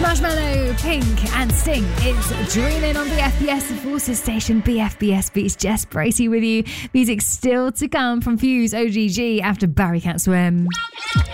Marshmallow, Pink and Sting. It's Dreaming on BFBS, the Forces Station. BFBS Beats. Jess Bracey with you. Music still to come from Fuse OGG after Barry Can't Swim.